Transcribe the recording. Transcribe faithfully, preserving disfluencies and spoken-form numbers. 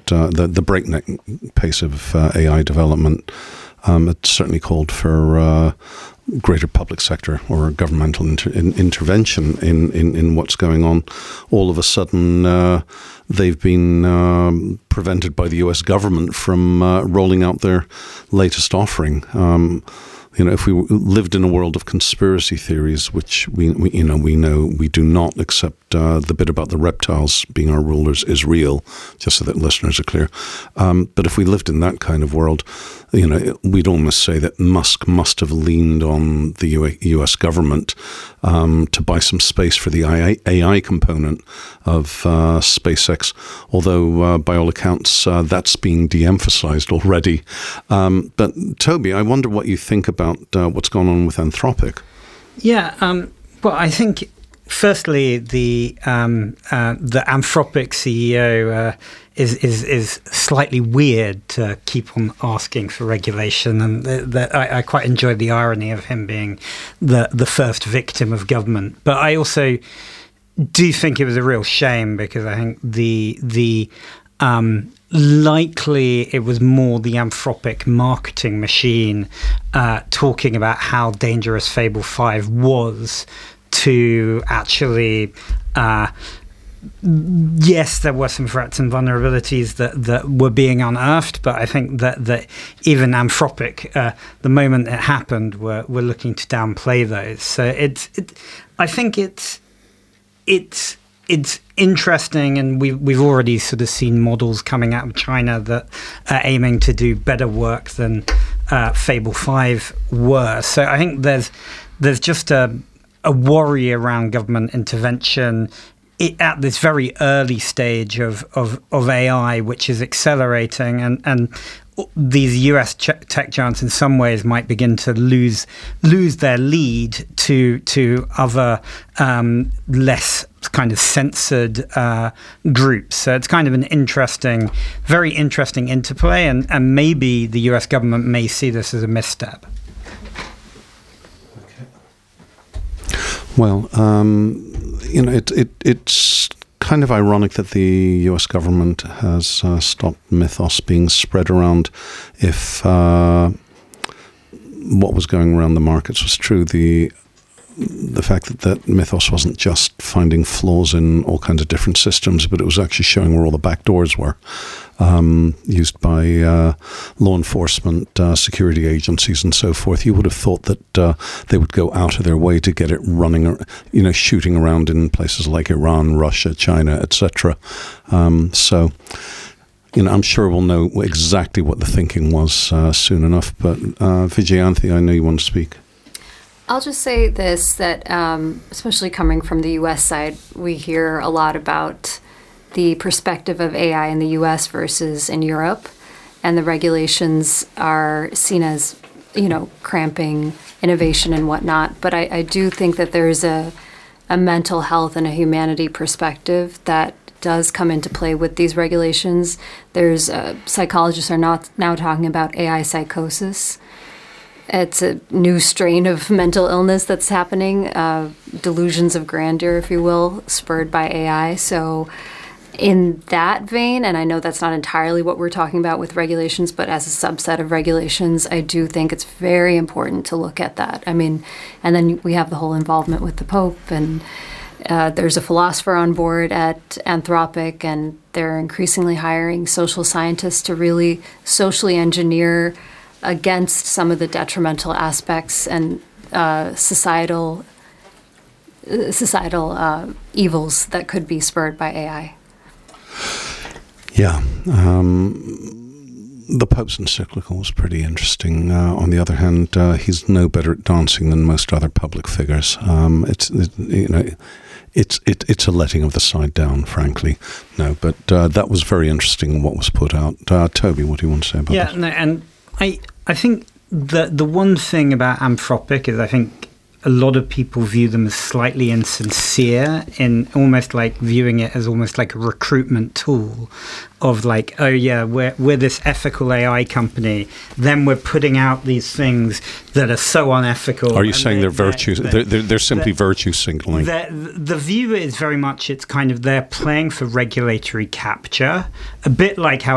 uh, the, the breakneck pace of uh, A I development. Um, it certainly called for uh, greater public sector or governmental inter- in, intervention in, in, in what's going on. All of a sudden, uh, they've been um, prevented by the U S government from uh, rolling out their latest offering. Um, You know, if we lived in a world of conspiracy theories, which we, we you know, we know we do not, except uh, the bit about the reptiles being our rulers is real, just so that listeners are clear. Um, but if we lived in that kind of world, you know, we'd almost say that Musk must have leaned on the U S government um, to buy some space for the A I component of uh, SpaceX, although uh, by all accounts, uh, that's being de-emphasized already. Um, but Toby, I wonder what you think about uh, what's gone on with Anthropic. Yeah, um, well, I think firstly, the um, uh, the Anthropic C E O uh, is is is slightly weird to keep on asking for regulation, and th- th- I, I quite enjoy the irony of him being the the first victim of government. But I also do think it was a real shame, because I think the the um, likely it was more the Anthropic marketing machine uh, talking about how dangerous Fable five was to actually, uh, yes, there were some threats and vulnerabilities that, that were being unearthed, but I think that, that even Anthropic, uh, the moment it happened, were, were looking to downplay those. So it's, it, I think it's, it's, it's interesting, and we've, we've already sort of seen models coming out of China that are aiming to do better work than uh, Fable five were. So I think there's, there's just a, a worry around government intervention it, at this very early stage of, of, of A I, which is accelerating, and, and these U S ch- tech giants in some ways might begin to lose lose their lead to to other um, less kind of censored uh, groups. So it's kind of an interesting, very interesting interplay, and, and maybe the U S government may see this as a misstep. Well, um, you know, it, it it's kind of ironic that the U S government has uh, stopped Mythos being spread around. If uh, what was going around the markets was true, the the fact that, that Mythos wasn't just finding flaws in all kinds of different systems, but it was actually showing where all the back doors were um, used by uh, law enforcement, uh, security agencies, and so forth. You would have thought that uh, they would go out of their way to get it running, you know, shooting around in places like Iran, Russia, China, et cetera. Um, so, you know, I'm sure we'll know exactly what the thinking was uh, soon enough. But uh, Vijayanthi, I know you want to speak. I'll just say this, that um, especially coming from the U S side, we hear a lot about the perspective of A I in the U S versus in Europe, and the regulations are seen as, you know, cramping innovation and whatnot. But I, I do think that there's a, a mental health and a humanity perspective that does come into play with these regulations. There's uh, psychologists are not now talking about A I psychosis. It's a new strain of mental illness that's happening, uh, delusions of grandeur, if you will, spurred by A I. So in that vein, and I know that's not entirely what we're talking about with regulations, but as a subset of regulations, I do think it's very important to look at that. I mean, and then we have the whole involvement with the Pope, and uh, there's a philosopher on board at Anthropic, and they're increasingly hiring social scientists to really socially engineer against some of the detrimental aspects and uh, societal uh, societal uh, evils that could be spurred by A I. Yeah. Um, the Pope's encyclical was pretty interesting. Uh, on the other hand, uh, he's no better at dancing than most other public figures. Um, it's it, you know, it's it, it's a letting of the side down, frankly. No, but uh, that was very interesting what was put out. Uh, Toby, what do you want to say about yeah, that? Yeah, no, and I I think the the one thing about Anthropic is I think a lot of people view them as slightly insincere, in almost like viewing it as almost like a recruitment tool of like, oh yeah, we're we're this ethical A I company, then we're putting out these things that are so unethical. Are you saying they're, they're virtue? They're, they're, they're simply they're, virtue signaling. The view is very much it's kind of they're playing for regulatory capture, a bit like how